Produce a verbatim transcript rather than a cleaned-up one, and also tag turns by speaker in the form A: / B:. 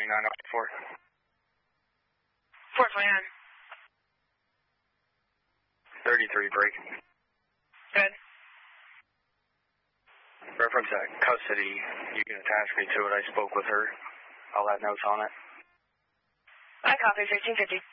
A: twenty-nine oh four.
B: four twenty-nine.
A: thirty-three break.
B: Good.
A: Reference at custody, you can attach me to it. I spoke with her. I'll have notes on it.
B: I copy, fifteen fifty.